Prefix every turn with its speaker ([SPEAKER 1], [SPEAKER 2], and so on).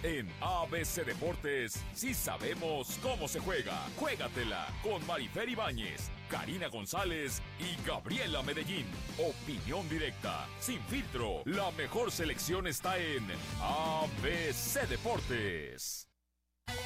[SPEAKER 1] En ABC Deportes, sí sabemos cómo se juega. Juégatela con Marifer Ibáñez, Karina González y Gabriela Medellín. Opinión directa, sin filtro. La mejor selección está en ABC Deportes.